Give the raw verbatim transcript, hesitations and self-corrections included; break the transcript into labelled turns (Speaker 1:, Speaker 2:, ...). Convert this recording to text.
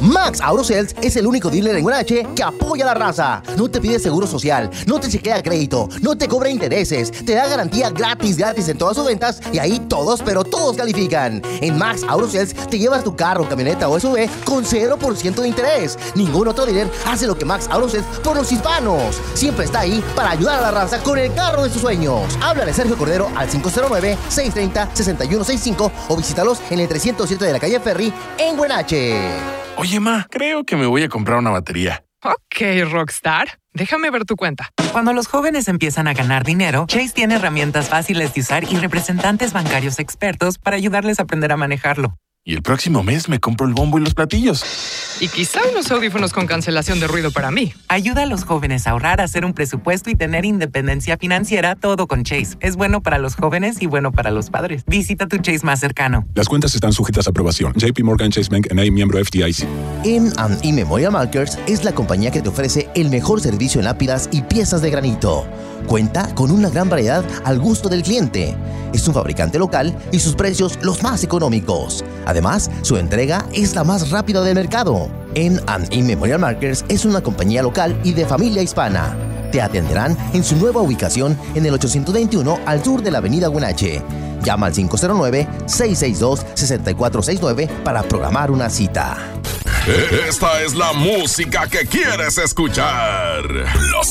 Speaker 1: Max AutoSales es el único dealer en Huenache que apoya a la raza. No te pide seguro social, no te chequea crédito, no te cobra intereses, te da garantía gratis, gratis en todas sus ventas y ahí todos, pero todos califican. En Max AutoSales te llevas tu carro, camioneta o S U V con cero por ciento de interés. Ningún otro dealer hace lo que Max AutoSales por los hispanos. Siempre está ahí para ayudar a la raza con el carro de sus sueños. Háblale a Sergio Cordero al cinco cero nueve, seis tres cero, seis uno seis cinco o visítalos en el trescientos siete de la calle Ferry en Huenache.
Speaker 2: Oye, ma, creo que me voy a comprar una batería.
Speaker 3: Ok, Rockstar. Déjame ver tu cuenta.
Speaker 4: Cuando los jóvenes empiezan a ganar dinero, Chase tiene herramientas fáciles de usar y representantes bancarios expertos para ayudarles a aprender a manejarlo.
Speaker 2: Y el próximo mes me compro el bombo y los platillos.
Speaker 3: Y quizá unos audífonos con cancelación de ruido para mí.
Speaker 4: Ayuda a los jóvenes a ahorrar, a hacer un presupuesto y tener independencia financiera, todo con Chase. Es bueno para los jóvenes y bueno para los padres. Visita tu Chase más cercano.
Speaker 5: Las cuentas están sujetas a aprobación. J P Morgan Chase Bank N A, miembro F D I C.
Speaker 1: M and E Memorial Markers es la compañía que te ofrece el mejor servicio en lápidas y piezas de granito. Cuenta con una gran variedad al gusto del cliente. Es un fabricante local y sus precios los más económicos. Además, su entrega es la más rápida del mercado. M and E Memorial Markers es una compañía local y de familia hispana. Te atenderán en su nueva ubicación en el ochocientos veintiuno al sur de la avenida Huenache. Llama al cinco cero nueve, seis seis dos, seis cuatro seis nueve para programar una cita.
Speaker 6: Esta es la música que quieres escuchar. Los